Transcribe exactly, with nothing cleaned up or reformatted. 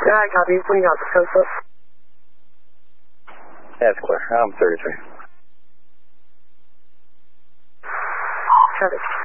Yeah, I copy. What do you got? The coast up? That's clear. I'm thirty-three. Traffic.